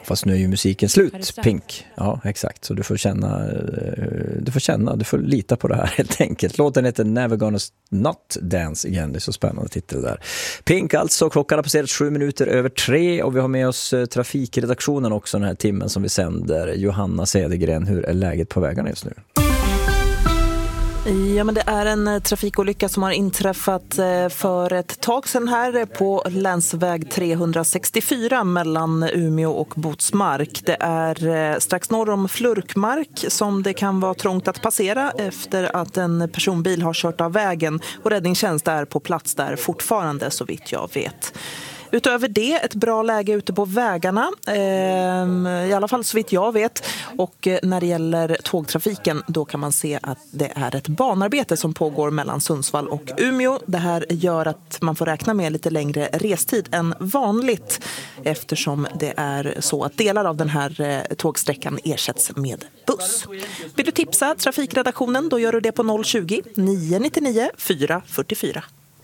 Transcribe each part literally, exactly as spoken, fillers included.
Fast nu är ju musiken slut, Pink. Ja, exakt. Så du får känna, du får känna, du får lita på det här helt enkelt. Låten heter Never Gonna Not Dance Again. Det är så spännande titel där. Pink alltså, klockan har passerat sju minuter över tre och vi har med oss trafikredaktionen också den här timmen som vi sänder. Johanna Cedergren, hur är läget på vägarna just nu? Ja, men det är en trafikolycka som har inträffat för ett tag sedan här på länsväg trehundrasextiofyra mellan Umeå och Botsmark. Det är strax norr om Flurkmark som det kan vara trångt att passera efter att en personbil har kört av vägen och räddningstjänst är på plats där fortfarande så vitt jag vet. Utöver det, ett bra läge ute på vägarna, eh, i alla fall så vitt jag vet. Och när det gäller tågtrafiken, då kan man se att det är ett banarbete som pågår mellan Sundsvall och Umeå. Det här gör att man får räkna med lite längre restid än vanligt eftersom det är så att delar av den här tågsträckan ersätts med buss. Vill du tipsa trafikredaktionen, då gör du det på noll tjugo, nio nittionio, fyra fyrtiofyra.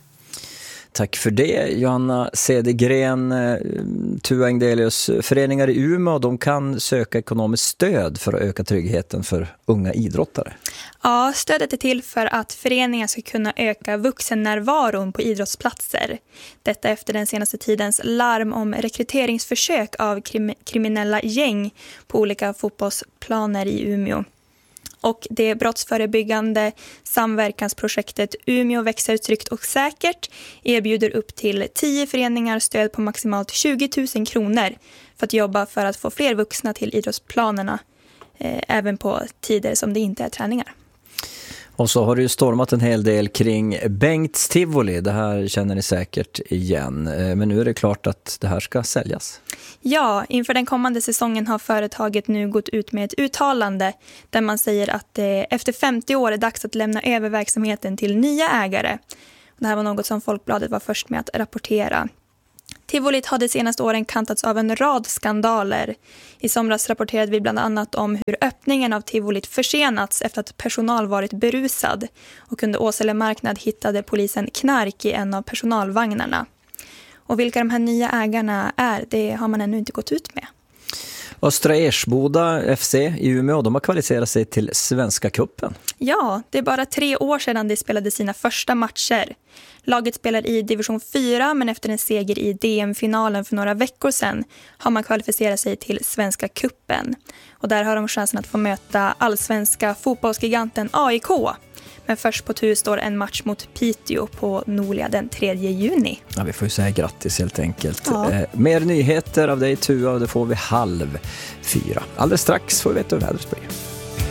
Tack för det, Johanna Cedergren. Tua Engdelius, föreningar i Umeå, de kan söka ekonomiskt stöd för att öka tryggheten för unga idrottare. Ja, stödet är till för att föreningar ska kunna öka vuxennärvaron på idrottsplatser. Detta efter den senaste tidens larm om rekryteringsförsök av krim- kriminella gäng på olika fotbollsplaner i Umeå. Och det brottsförebyggande samverkansprojektet Umeå växer tryggt och säkert erbjuder upp till tio föreningar stöd på maximalt tjugo tusen kronor för att jobba för att få fler vuxna till idrottsplanerna, eh, även på tider som det inte är träningar. Och så har det ju stormat en hel del kring Bengts Tivoli. Det här känner ni säkert igen. Men nu är det klart att det här ska säljas. Ja, inför den kommande säsongen har företaget nu gått ut med ett uttalande där man säger att det efter femtio år är dags att lämna över verksamheten till nya ägare. Det här var något som Folkbladet var först med att rapportera. Tivolit har de senaste åren kantats av en rad skandaler. I somras rapporterade vi bland annat om hur öppningen av Tivolit försenats efter att personal varit berusad. Och under Åsele marknad hittade polisen knark i en av personalvagnarna. Och vilka de här nya ägarna är, det har man ännu inte gått ut med. Östra Ersboda F C i Umeå, de har kvalificerat sig till Svenska cupen. Ja, det är bara tre år sedan de spelade sina första matcher. Laget spelar i division fyra, men efter en seger i D M-finalen för några veckor sedan har man kvalificerat sig till Svenska cupen. Och där har de chansen att få möta allsvenska fotbollsgiganten A I K. Men först på tur står en match mot Piteå på Nolia den tredje juni. Ja, vi får ju säga grattis helt enkelt. Ja. Eh, mer nyheter av dig, Tua, och det får vi halv fyra. Alldeles strax får vi veta hur vädret blir.